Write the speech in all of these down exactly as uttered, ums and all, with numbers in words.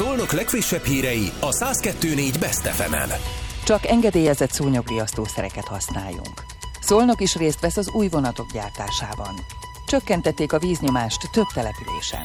Szolnok legfrissebb hírei a száz kettő négy Best ef emen. Csak engedélyezett szúnyogriasztószereket használjunk. Szolnok is részt vesz az új vonatok gyártásában. Csökkentették a víznyomást több településen.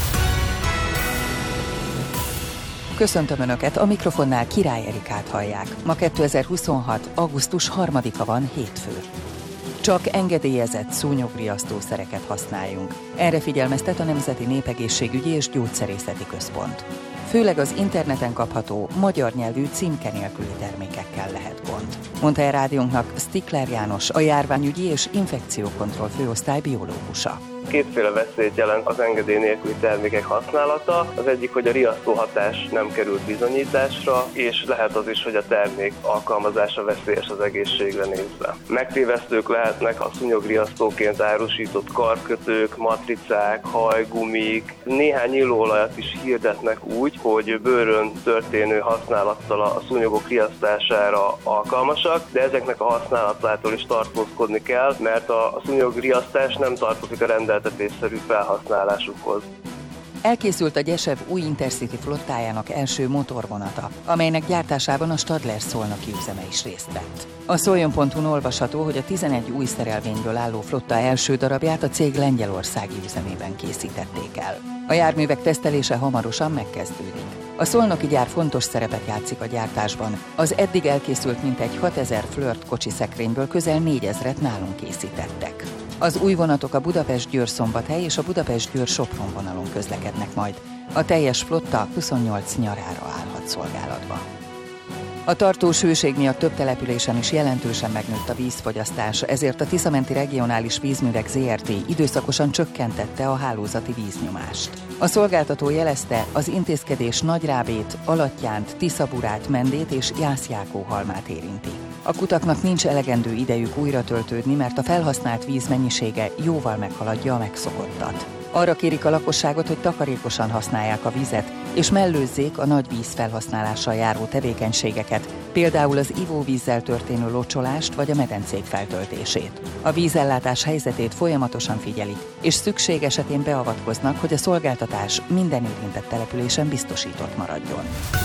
Köszöntöm Önöket, a mikrofonnál Király Erikát hallják. Ma kétezer-huszonhat. augusztus harmadika van, hétfő. Csak engedélyezett szúnyogriasztószereket használjunk. Erre figyelmeztet a Nemzeti Népegészségügyi és Gyógyszerészeti Központ. Főleg az interneten kapható, magyar nyelvű címke nélküli termékekkel lehet gond, mondta el rádiónknak Stikler János, a járványügyi és infekciókontroll főosztály biológusa. Kétféle veszélyt jelent az engedély nélküli termékek használata. Az egyik, hogy a riasztó hatás nem került bizonyításra, és lehet az is, hogy a termék alkalmazása veszélyes az egészségre nézve. Megtévesztők lehetnek a szúnyogriasztóként árusított karkötők, matricák, hajgumik. Néhány illóolajat is hirdetnek úgy, hogy bőrön történő használattal a szúnyogok riasztására alkalmasak, de ezeknek a használatától is tartózkodni kell, mert a szúnyogriasztás nem tartozik a rendeltetésszerű felhasználásukhoz. Elkészült a Gyesev új Intercity flottájának első motorvonata, amelynek gyártásában a Stadler szolnoki üzeme is részt vett. A szoljon pont hu-n olvasható, hogy a tizenegy új szerelvényből álló flotta első darabját a cég lengyelországi üzemében készítették el. A járművek tesztelése hamarosan megkezdődik. A szolnoki gyár fontos szerepet játszik a gyártásban. Az eddig elkészült mintegy hatezer Flirt kocsi szekrényből közel négyezret nálunk készítettek. Az új vonatok a Budapest-Győr-Szombathely és a Budapest-Győr-Sopron vonalon közlekednek majd. A teljes flotta huszonnyolc nyarára állhat szolgálatba. A tartós hőség miatt több településen is jelentősen megnőtt a vízfogyasztás, ezért a Tiszamenti Regionális Vízművek zé er té időszakosan csökkentette a hálózati víznyomást. A szolgáltató jelezte, az intézkedés Nagyrábét, Alattyánt, Tiszaburát, Mendét és Jászjákóhalmát érinti. A kutaknak nincs elegendő idejük újra töltődni, mert a felhasznált víz mennyisége jóval meghaladja a megszokottat. Arra kérik a lakosságot, hogy takarékosan használják a vizet, és mellőzzék a nagy víz felhasználással járó tevékenységeket, például az ivóvízzel történő locsolást vagy a medencék feltöltését. A vízellátás helyzetét folyamatosan figyelik, és szükség esetén beavatkoznak, hogy a szolgáltatás minden érintett településen biztosított maradjon.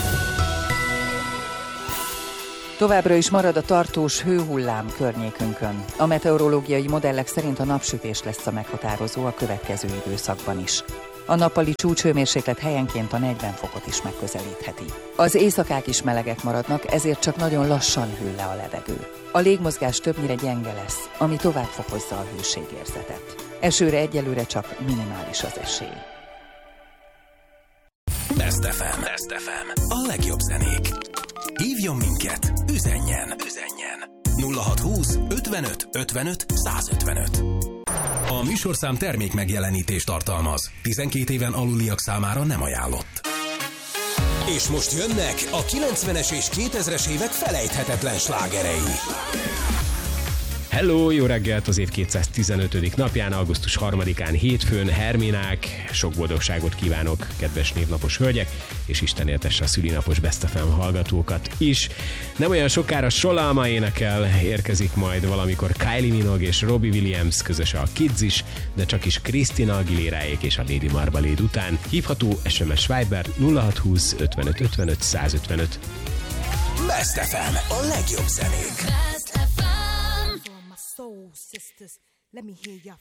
Továbbra is marad a tartós hőhullám környékünkön. A meteorológiai modellek szerint a napsütés lesz a meghatározó a következő időszakban is. A nappali csúcshőmérséklet helyenként a negyven fokot is megközelítheti. Az éjszakák is melegek maradnak, ezért csak nagyon lassan hűl le a levegő. A légmozgás többnyire gyenge lesz, ami tovább fokozza a hőségérzetet. Esőre egyelőre csak minimális az esély. Best ef em. Best ef em. A legjobb zenék. Hívjon minket, üzenjen, üzenjen. nulla hat húsz ötvenöt ötvenöt százötvenöt. A műsorszám termék megjelenítést tartalmaz. tizenkét éven aluliak számára nem ajánlott. És most jönnek a kilencvenes és kétezres évek felejthetetlen slágerei. Hello, jó reggelt az év kétszáztizenötödik napján, augusztus harmadikán hétfőn, Herminák. Sok boldogságot kívánok, kedves névnapos hölgyek, és Isten éltesse a szülinapos Best ef em hallgatókat is. Nem olyan sokára Solalma énekel, érkezik majd valamikor Kylie Minogue és Robbie Williams, közös a Kids is, de csak is Christina Aguileraék és a Lady Marmalade után. Hívható es em es Viber nulla hat húsz ötvenöt ötvenöt százötvenöt. Best ef em, a legjobb zenék. Soul sisters, let me hear your